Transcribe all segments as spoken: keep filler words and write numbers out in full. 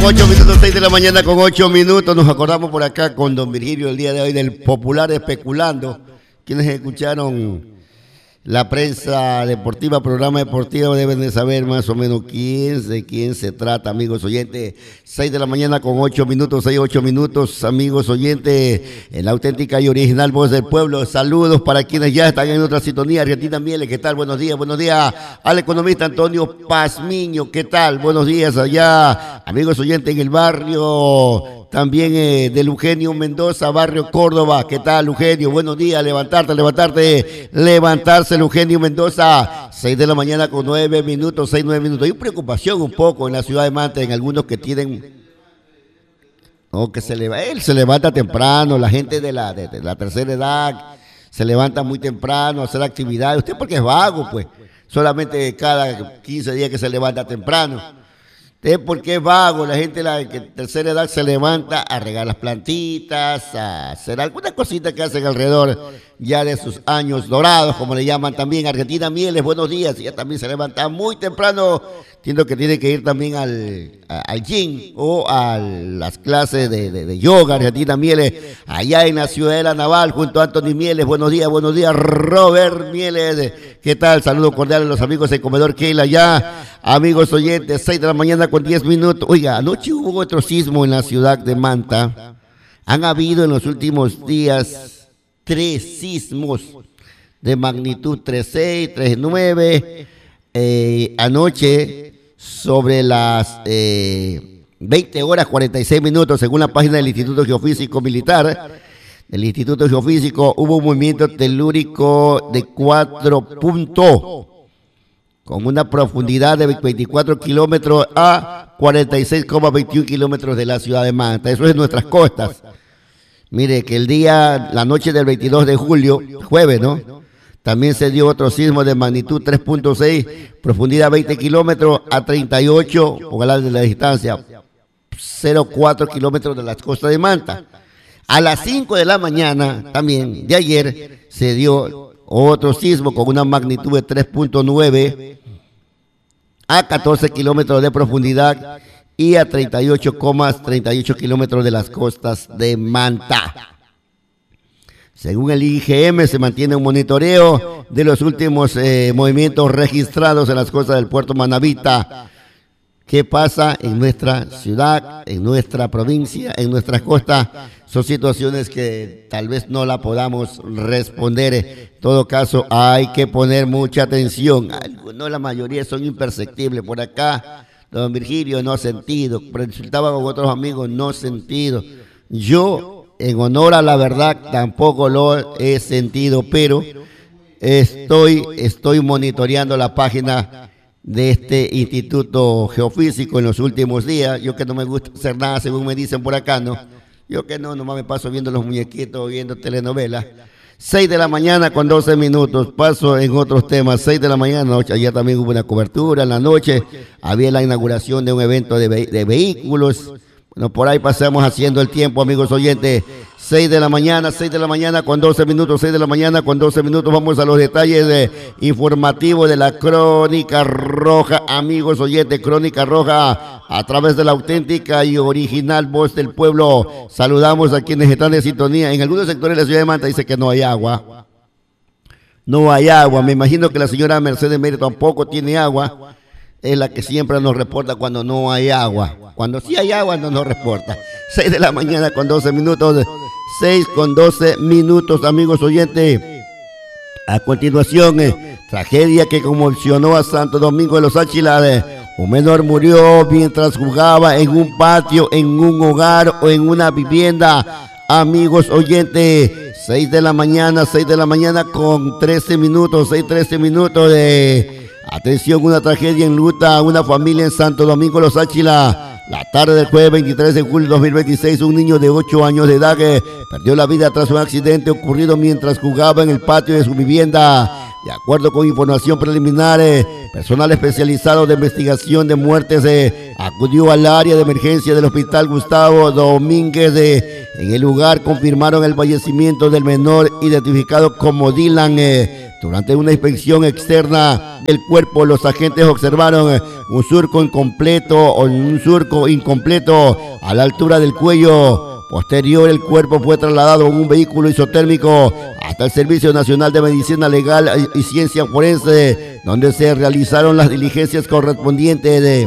con ocho minutos, seis de la mañana con ocho minutos. Nos acordamos por acá con don Virgilio el día de hoy del popular Especulando. Quienes escucharon la prensa deportiva, programa deportivo, deben de saber más o menos quién, de quién se trata, amigos oyentes. seis de la mañana con ocho minutos, seis, ocho minutos, amigos oyentes, en la auténtica y original voz del pueblo. Saludos para quienes ya están en otra sintonía. Argentina Mieles, ¿qué tal? Buenos días, buenos días al economista Antonio Pazmiño, ¿qué tal? Buenos días allá, amigos oyentes en el barrio también eh, del Eugenio Mendoza, barrio Córdoba. ¿Qué tal, Eugenio? Buenos días, levantarte, levantarte, levantarse, Eugenio Mendoza. seis de la mañana con nueve minutos, seis, nueve minutos. Hay preocupación un poco en la ciudad de Manta, en algunos que tienen... No, que se levanta, él se levanta temprano, la gente de la, de, de la tercera edad se levanta muy temprano a hacer actividades. Usted porque es vago, pues, solamente cada quince días que se levanta temprano. Usted porque es vago, la gente de la que tercera edad se levanta a regar las plantitas, a hacer algunas cositas que hacen alrededor ya de sus años dorados, como le llaman también. Argentina Mieles, buenos días, ella también se levanta muy temprano. Entiendo que tiene que ir también al, a, al gym o a las clases de, de, de yoga. Argentina Mieles, allá en la Ciudadela Naval, junto a Anthony Mieles. Buenos días, buenos días, Robert Mieles. ¿Qué tal? Saludos cordiales a los amigos del comedor Keila, allá. Amigos oyentes, seis de la mañana con diez minutos. Oiga, anoche hubo otro sismo en la ciudad de Manta. Han habido en los últimos días tres sismos de magnitud tres punto seis, tres punto nueve. Eh, anoche, sobre las eh, veinte horas cuarenta y seis minutos, según la página del Instituto Geofísico Militar, del Instituto Geofísico, hubo un movimiento telúrico de cuatro puntos, con una profundidad de veinticuatro kilómetros a cuarenta y seis coma veintiuno kilómetros de la ciudad de Manta. Eso es en nuestras costas. Mire que el día, la noche del veintidós de julio, jueves, ¿no? También se dio otro sismo de magnitud tres punto seis, profundidad veinte kilómetros a treinta y ocho, póngala de la distancia, cero coma cuatro kilómetros de las costas de Manta. A las cinco de la mañana, también de ayer, se dio otro sismo con una magnitud de tres punto nueve a catorce kilómetros de profundidad y a treinta y ocho coma treinta y ocho kilómetros de las costas de Manta. Según el I G M, se mantiene un monitoreo de los últimos eh, movimientos registrados en las costas del puerto Manabita. ¿Qué pasa en nuestra ciudad, en nuestra provincia, en nuestras costas? Son situaciones que tal vez no la podamos responder. En todo caso, hay que poner mucha atención. Algunos, la mayoría son imperceptibles. Por acá, don Virgilio, no sentido. Consultaba con otros amigos, no sentido. Yo, en honor a la verdad, tampoco lo he sentido, pero estoy, estoy monitoreando la página de este Instituto Geofísico en los últimos días. Yo que no me gusta hacer nada, según me dicen por acá, ¿no? Yo que no, nomás me paso viendo los muñequitos, viendo telenovelas. seis de la mañana con doce minutos, paso en otros temas. seis de la mañana, noche, ayer también hubo una cobertura, en la noche había la inauguración de un evento de, ve de vehículos. Bueno, por ahí pasamos haciendo el tiempo, amigos oyentes. seis de la mañana, seis de la mañana con doce minutos, seis de la mañana con doce minutos. Vamos a los detalles de, informativos de la Crónica Roja, amigos oyentes. Crónica Roja a través de la auténtica y original voz del pueblo. Saludamos a quienes están en sintonía. En algunos sectores de la ciudad de Manta dice que no hay agua. No hay agua. Me imagino que la señora Mercedes Mérida tampoco tiene agua. Es la que siempre nos reporta cuando no hay agua. Cuando sí hay agua no nos reporta. seis de la mañana con doce minutos. seis con doce minutos, amigos oyentes. A continuación, eh, tragedia que conmocionó a Santo Domingo de los Áchilas. Un menor murió mientras jugaba en un patio, en un hogar o en una vivienda. Amigos oyentes, seis de la mañana, seis de la mañana con trece minutos, seis, trece minutos de... Atención, una tragedia enluta a una familia en Santo Domingo de los Áchilas. La tarde del jueves veintitrés de julio de dos mil veintiséis, un niño de ocho años de edad que perdió la vida tras un accidente ocurrido mientras jugaba en el patio de su vivienda. De acuerdo con información preliminar, eh, personal especializado de investigación de muertes eh, acudió al área de emergencia del Hospital Gustavo Domínguez. Eh, en el lugar confirmaron el fallecimiento del menor identificado como Dylan eh, Durante una inspección externa del cuerpo, los agentes observaron un surco incompleto o un surco incompleto a la altura del cuello. Posterior, el cuerpo fue trasladado en un vehículo isotérmico hasta el Servicio Nacional de Medicina Legal y Ciencia Forense, donde se realizaron las diligencias correspondientes. De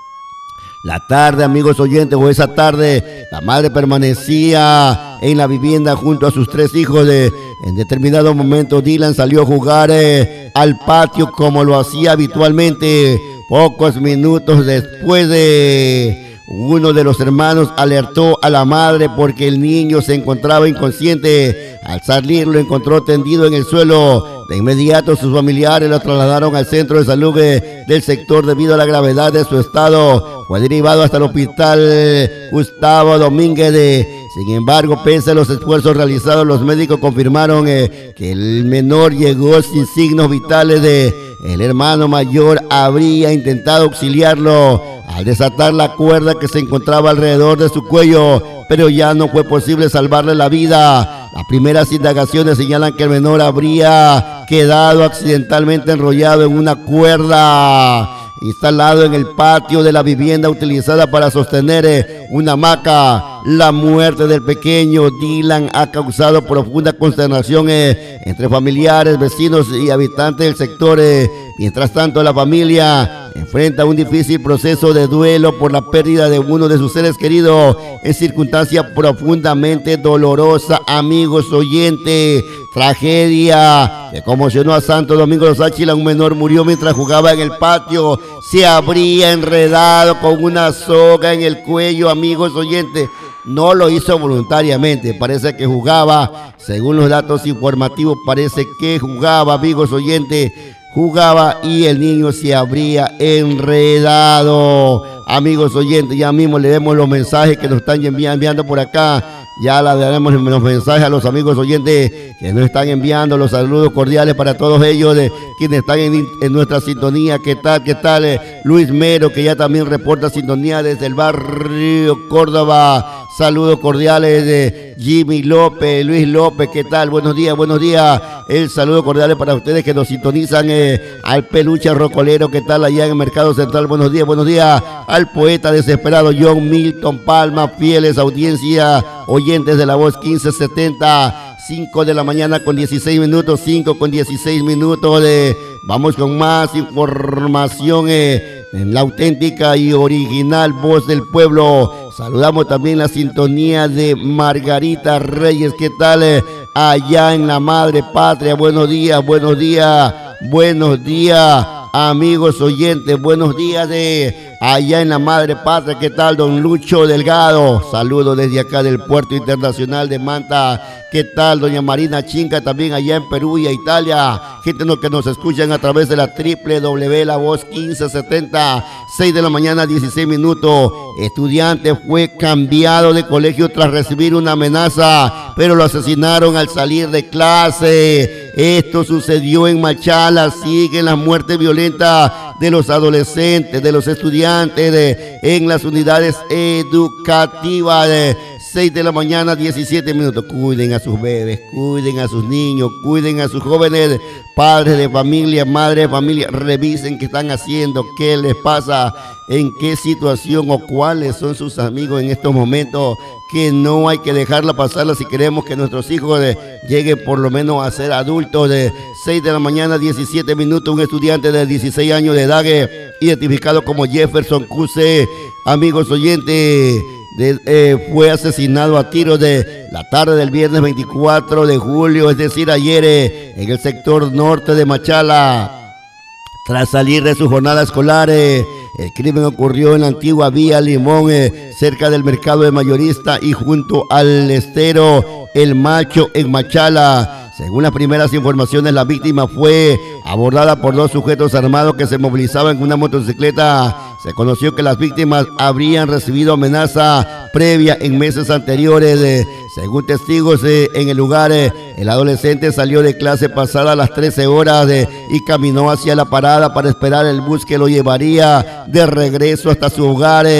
la tarde, amigos oyentes, o esa tarde, la madre permanecía en la vivienda junto a sus tres hijos. De, en determinado momento, Dylan salió a jugar eh, al patio como lo hacía habitualmente. Pocos minutos después de... Uno de los hermanos alertó a la madre porque el niño se encontraba inconsciente. Al salir, lo encontró tendido en el suelo. De inmediato, sus familiares lo trasladaron al centro de salud del sector debido a la gravedad de su estado. Fue derivado hasta el hospital Gustavo Domínguez. De, sin embargo, pese a los esfuerzos realizados, los médicos confirmaron eh, que el menor llegó sin signos vitales. De, el hermano mayor habría intentado auxiliarlo al desatar la cuerda que se encontraba alrededor de su cuello, pero ya no fue posible salvarle la vida. Las primeras indagaciones señalan que el menor habría quedado accidentalmente enrollado en una cuerda instalado en el patio de la vivienda utilizada para sostener una hamaca. La muerte del pequeño Dylan ha causado profunda consternación eh, entre familiares, vecinos y habitantes del sector. Eh. Mientras tanto, la familia enfrenta un difícil proceso de duelo por la pérdida de uno de sus seres queridos en circunstancia profundamente dolorosa. Amigos oyentes, tragedia que conmocionó a Santo Domingo Los Áchila. Un menor murió mientras jugaba en el patio. Se habría enredado con una soga en el cuello, amigos oyentes. No lo hizo voluntariamente, parece que jugaba, según los datos informativos, parece que jugaba, amigos oyentes, jugaba y el niño se habría enredado. Amigos oyentes, ya mismo le demos los mensajes que nos están enviando por acá. Ya le daremos los mensajes a los amigos oyentes que nos están enviando los saludos cordiales para todos ellos, de quienes están en, en nuestra sintonía. ¿Qué tal? ¿Qué tal? Eh, Luis Mero, que ya también reporta sintonía desde el barrio Córdoba. Saludos cordiales de Jimmy López, Luis López, ¿qué tal? Buenos días, buenos días. El saludo cordial para ustedes que nos sintonizan, eh, al Peluche Rocolero, ¿qué tal? Allá en el Mercado Central, buenos días, buenos días. Al poeta desesperado John Milton Palma, fieles audiencia, oyentes de La Voz quince setenta, cinco de la mañana con dieciséis minutos, cinco con dieciséis minutos. De, vamos con más información eh, en la auténtica y original Voz del Pueblo. Saludamos también la sintonía de Margarita Reyes. ¿Qué tal? Eh, allá en la madre patria. Buenos días, buenos días, buenos días, amigos oyentes. Buenos días de allá en la madre patria. ¿Qué tal, don Lucho Delgado? Saludos desde acá del Puerto Internacional de Manta. ¿Qué tal, doña Marina Chinca? También allá en Perú y Italia. Gente que nos escuchan a través de la doble u doble u doble u punto la voz quince setenta. seis de la mañana, dieciséis minutos. Estudiante fue cambiado de colegio tras recibir una amenaza, pero lo asesinaron al salir de clase. Esto sucedió en Machala. Siguen las muertes violentas de los adolescentes, de los estudiantes de, en las unidades educativas. De seis de la mañana, diecisiete minutos. Cuiden a sus bebés, cuiden a sus niños, cuiden a sus jóvenes, padres de familia, madres de familia. Revisen qué están haciendo, qué les pasa, en qué situación o cuáles son sus amigos en estos momentos, que no hay que dejarla pasarla si queremos que nuestros hijos de, lleguen por lo menos a ser adultos. De seis de la mañana, diecisiete minutos, un estudiante de dieciséis años de edad, eh, identificado como Jefferson Q C, amigos oyentes, de, eh, fue asesinado a tiros de la tarde del viernes veinticuatro de julio, es decir, ayer, eh, en el sector norte de Machala. Tras salir de su jornada escolar, eh, el crimen ocurrió en la antigua vía Limón, eh, cerca del mercado de mayorista y junto al estero El Macho en Machala. Según las primeras informaciones, la víctima fue abordada por dos sujetos armados que se movilizaban en una motocicleta. Se conoció que las víctimas habrían recibido amenaza previa en meses anteriores. Eh, según testigos eh, en el lugar, eh, el adolescente salió de clase pasada las trece horas eh, y caminó hacia la parada para esperar el bus que lo llevaría de regreso hasta su hogar. Eh.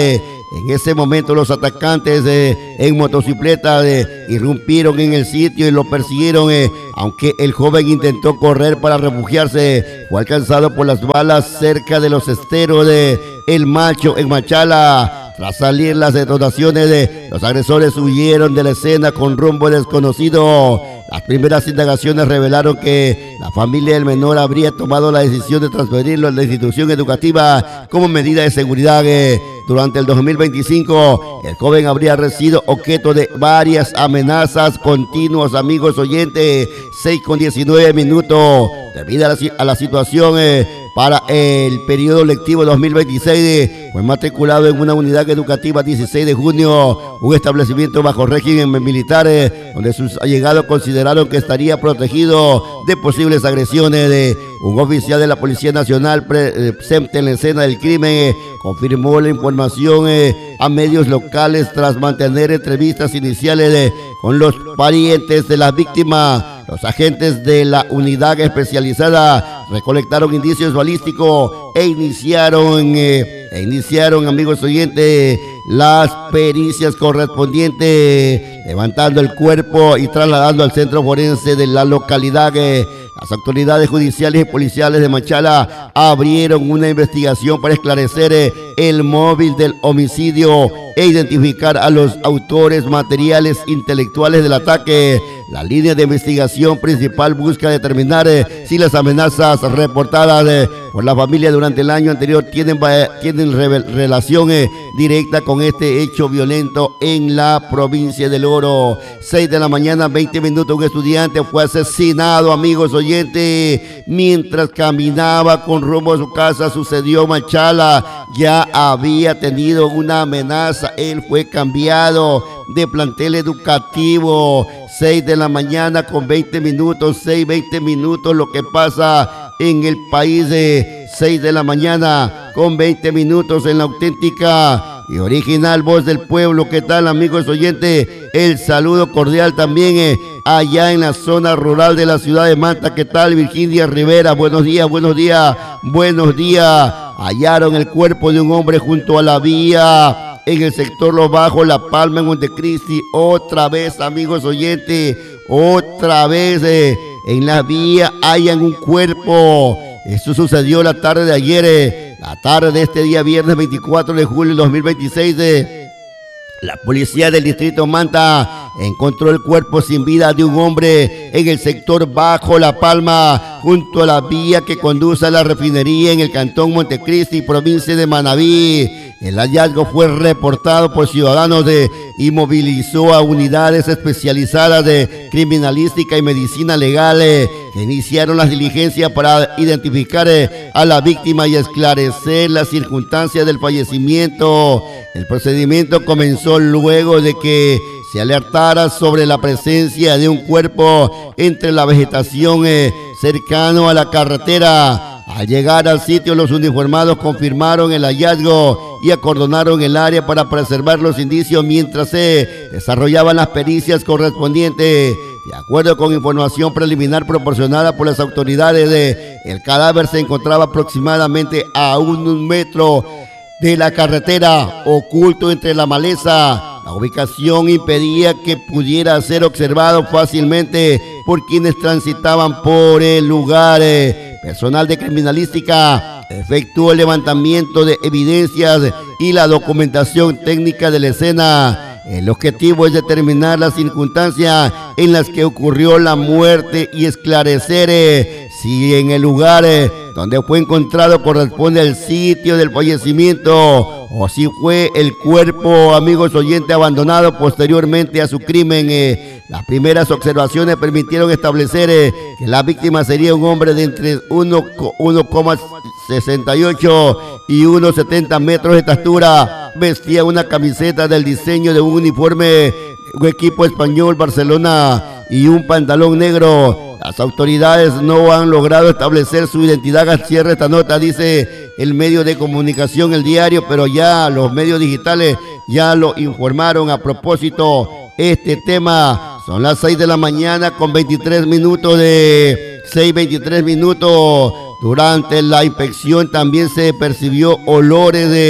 En ese momento los atacantes eh, en motocicleta eh, irrumpieron en el sitio y lo persiguieron, eh, aunque el joven intentó correr para refugiarse, fue alcanzado por las balas cerca de los esteros de El Macho en Machala. Tras salir las detonaciones, de los agresores huyeron de la escena con rumbo desconocido. Las primeras indagaciones revelaron que la familia del menor habría tomado la decisión de transferirlo a la institución educativa como medida de seguridad. Durante el dos mil veinticinco, el joven habría sido objeto de varias amenazas continuas, amigos oyentes. seis con diecinueve minutos. Debido a la, a la situación eh, para el periodo lectivo dos mil veintiséis, eh, fue matriculado en una unidad educativa dieciséis de junio, un establecimiento bajo régimen militar, eh, donde sus allegados consideraron que estaría protegido de posibles agresiones. De un oficial de la Policía Nacional presente en la escena del crimen eh, confirmó la información eh, a medios locales tras mantener entrevistas iniciales eh, con los parientes de las víctimas. Los agentes de la unidad especializada recolectaron indicios balísticos e iniciaron, eh, e iniciaron, amigos oyentes, las pericias correspondientes, levantando el cuerpo y trasladando al centro forense de la localidad. Eh, Las autoridades judiciales y policiales de Machala abrieron una investigación para esclarecer eh, el móvil del homicidio e identificar a los autores materiales intelectuales del ataque. La línea de investigación principal busca determinar eh, si las amenazas reportadas eh, por la familia durante el año anterior tienen, tienen re relación eh, directa con este hecho violento en la provincia del Oro. seis de la mañana, veinte minutos, un estudiante fue asesinado, amigos oyentes, mientras caminaba con rumbo a su casa. Sucedió en Machala, ya había tenido una amenaza, él fue cambiado de plantel educativo. seis de la mañana con veinte minutos, seis, veinte minutos, lo que pasa en el país de seis de la mañana con veinte minutos en la auténtica y original Voz del Pueblo. ¿Qué tal, amigos oyentes? El saludo cordial también eh, allá en la zona rural de la ciudad de Manta. ¿Qué tal, Virginia Rivera? Buenos días, buenos días, buenos días. Hallaron el cuerpo de un hombre junto a la vía en el sector Los Bajos, La Palma, en Montecristi. Otra vez, amigos oyentes, otra vez eh, en la vía hallan un cuerpo. Esto sucedió la tarde de ayer, eh, la tarde de este día viernes veinticuatro de julio de dos mil veintiséis. Eh, la policía del distrito Manta encontró el cuerpo sin vida de un hombre en el sector Bajo La Palma, junto a la vía que conduce a la refinería en el cantón Montecristi, provincia de Manabí. El hallazgo fue reportado por ciudadanos de, y movilizó a unidades especializadas de criminalística y medicina legal eh, que iniciaron las diligencias para identificar eh, a la víctima y esclarecer las circunstancias del fallecimiento. El procedimiento comenzó luego de que se alertara sobre la presencia de un cuerpo entre la vegetación eh, cercano a la carretera. Al llegar al sitio, los uniformados confirmaron el hallazgo y acordonaron el área para preservar los indicios mientras se desarrollaban las pericias correspondientes. De acuerdo con información preliminar proporcionada por las autoridades, de, el cadáver se encontraba aproximadamente a un metro de la carretera, oculto entre la maleza. La ubicación impedía que pudiera ser observado fácilmente por quienes transitaban por el lugar. Personal de criminalística efectuó el levantamiento de evidencias y la documentación técnica de la escena. El objetivo es determinar las circunstancias en las que ocurrió la muerte y esclarecer eh, si en el lugar eh, donde fue encontrado corresponde al sitio del fallecimiento o si fue el cuerpo, amigos oyentes, abandonado posteriormente a su crimen. Eh, las primeras observaciones permitieron establecer eh, que la víctima sería un hombre de entre uno coma sesenta y ocho y uno coma setenta metros de estatura. Vestía una camiseta del diseño de un uniforme, un equipo español Barcelona y un pantalón negro. Las autoridades no han logrado establecer su identidad al cierre de esta nota, dice el medio de comunicación El Diario, pero ya los medios digitales ya lo informaron a propósito este tema. Son las seis de la mañana con veintitrés minutos de seis, veintitrés minutos. Durante la inspección también se percibió olores de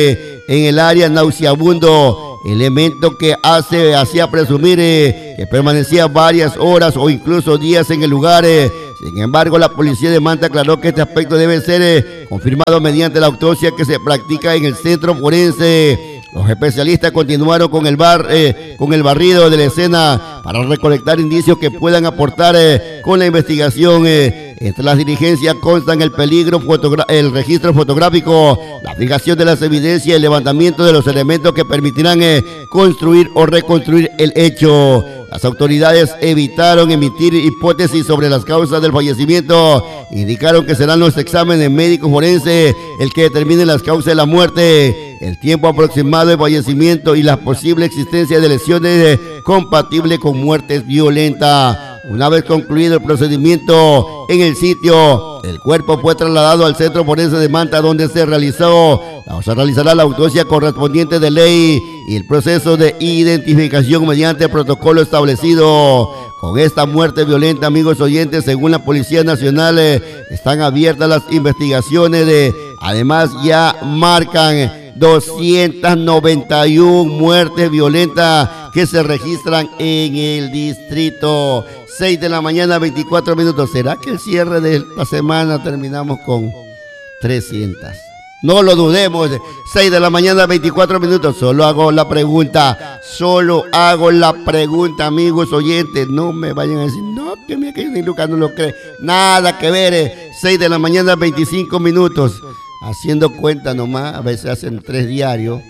en el área nauseabundo, elemento que hace, hacía presumir eh, que permanecía varias horas o incluso días en el lugar. Eh. Sin embargo, la policía de Manta aclaró que este aspecto debe ser eh, confirmado mediante la autopsia que se practica en el centro forense. Los especialistas continuaron con el, bar, eh, con el barrido de la escena para recolectar indicios que puedan aportar eh, con la investigación. Eh. Entre las diligencias constan el peligro, el registro fotográfico, la fijación de las evidencias y el levantamiento de los elementos que permitirán eh, construir o reconstruir el hecho. Las autoridades evitaron emitir hipótesis sobre las causas del fallecimiento. Indicaron que serán los exámenes médicos forenses el que determine las causas de la muerte, el tiempo aproximado de fallecimiento y la posible existencia de lesiones compatibles con muertes violentas. Una vez concluido el procedimiento en el sitio, el cuerpo fue trasladado al centro forense de Manta, donde se realizó, o se realizará la autopsia correspondiente de ley y el proceso de identificación mediante el protocolo establecido. Con esta muerte violenta, amigos oyentes, según la Policía Nacional, eh, están abiertas las investigaciones. De, además, ya marcan doscientas noventa y una muertes violentas que se registran en el distrito. seis de la mañana, veinticuatro minutos. ¿Será que el cierre de la semana terminamos con trescientas? No lo dudemos. seis de la mañana, veinticuatro minutos. Solo hago la pregunta. Solo hago la pregunta, amigos oyentes. No me vayan a decir, no, que mira que ni Lucas no lo cree. Nada que ver. Eh. seis de la mañana, veinticinco minutos. Haciendo cuenta nomás, a veces hacen tres diarios.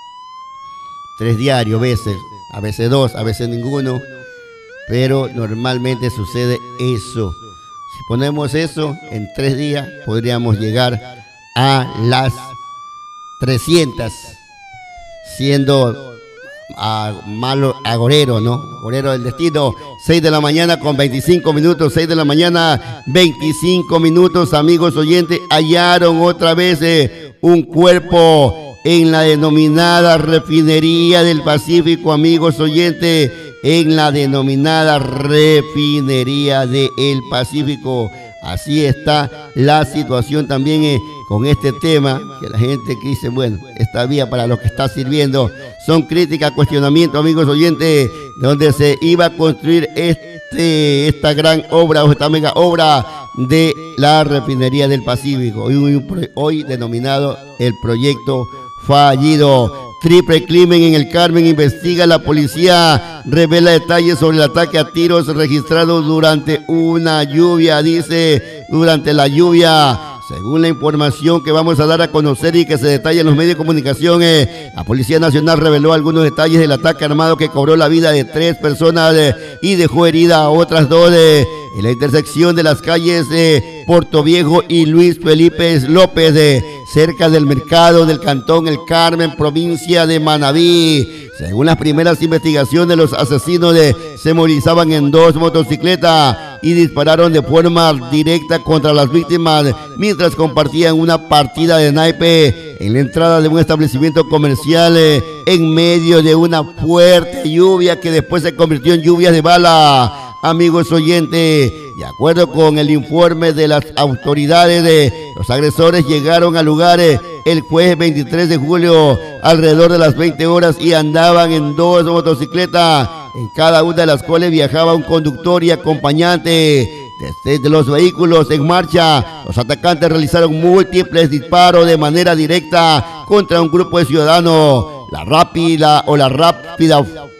Tres diarios, a veces. A veces dos, a veces ninguno. Pero normalmente sucede eso. Si ponemos eso, en tres días podríamos llegar a las trescientas, siendo a malo agorero, ¿no? Agorero del destino. seis de la mañana con veinticinco minutos, seis de la mañana, veinticinco minutos, amigos oyentes. Hallaron otra vez eh, un cuerpo en la denominada refinería del Pacífico, amigos oyentes, en la denominada refinería del Pacífico. Así está la situación también eh, con este tema, que la gente que dice, bueno, esta vía para lo que está sirviendo, son críticas, cuestionamientos, amigos oyentes, donde se iba a construir este, esta gran obra, o esta mega obra de la refinería del Pacífico, hoy, hoy, hoy denominado el proyecto fallido. Triple crimen en el Carmen, investiga la policía, revela detalles sobre el ataque a tiros registrado durante una lluvia, dice, durante la lluvia. Según la información que vamos a dar a conocer y que se detalla en los medios de comunicación, eh, la Policía Nacional reveló algunos detalles del ataque armado que cobró la vida de tres personas eh, y dejó herida a otras dos eh, en la intersección de las calles eh, Portoviejo y Luis Felipe López, eh, cerca del mercado del Cantón El Carmen, provincia de Manabí. Según las primeras investigaciones, los asesinos de, se movilizaban en dos motocicletas y dispararon de forma directa contra las víctimas mientras compartían una partida de naipe en la entrada de un establecimiento comercial eh, en medio de una fuerte lluvia que después se convirtió en lluvias de bala. Amigos oyentes, de acuerdo con el informe de las autoridades, de los agresores llegaron al lugar eh, el jueves veintitrés de julio alrededor de las veinte horas y andaban en dos motocicletas, en cada una de las cuales viajaba un conductor y acompañante. Desde los vehículos en marcha, los atacantes realizaron múltiples disparos de manera directa contra un grupo de ciudadanos. La rápida o la rápida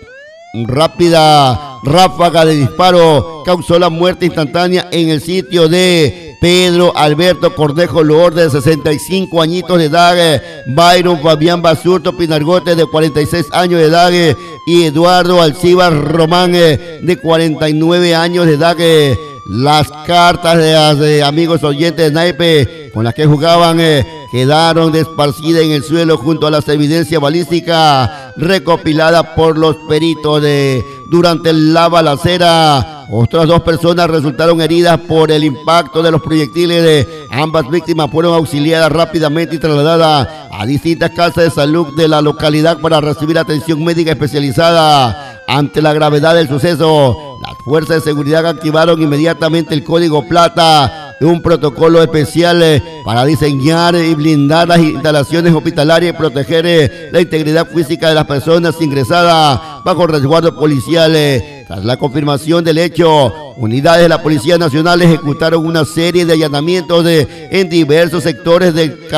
rápida ráfaga de disparo causó la muerte instantánea en el sitio de Pedro Alberto Cornejo Loor, de sesenta y cinco añitos de edad, Byron Fabián Basurto Pinargote, de cuarenta y seis años de edad, y Eduardo Alcibar Román, de cuarenta y nueve años de edad. Las cartas de, de amigos oyentes de naipe con las que jugaban eh, quedaron esparcidas en el suelo junto a las evidencias balísticas recopiladas por los peritos. De, durante la balacera, otras dos personas resultaron heridas por el impacto de los proyectiles. De, ambas víctimas fueron auxiliadas rápidamente y trasladadas a distintas casas de salud de la localidad para recibir atención médica especializada. Ante la gravedad del suceso, las fuerzas de seguridad activaron inmediatamente el código plata un protocolo especial eh, para diseñar y blindar las instalaciones hospitalarias y proteger eh, la integridad física de las personas ingresadas bajo resguardo policial. Eh. Tras la confirmación del hecho, unidades de la Policía Nacional ejecutaron una serie de allanamientos de, en diversos sectores del